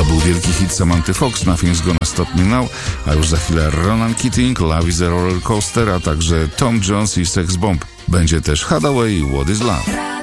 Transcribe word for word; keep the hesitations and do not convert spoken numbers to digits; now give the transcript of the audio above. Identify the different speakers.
Speaker 1: To był wielki hit Samanthy Fox, Nothing's Gonna Stop Me Now, a już za chwilę Ronan Keating, Love is a Roller Coaster, a także Tom Jones i Sex Bomb. Będzie też Hathaway i What is Love.